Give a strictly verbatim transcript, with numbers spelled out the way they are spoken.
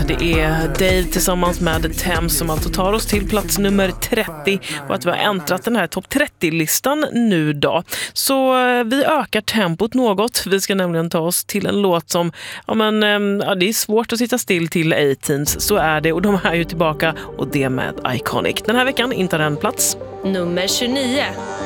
det är Dave tillsammans med Thames som alltså tar oss till plats nummer trettio och att vi har äntrat den här topp trettio-listan nu då. Så vi ökar tempot något. Vi ska nämligen ta oss till en låt som, ja men, ja, det är svårt att sitta still till A-Teens, så är det. Och de är ju tillbaka och det med Iconic. Den här veckan intar en plats. Nummer tjugonio.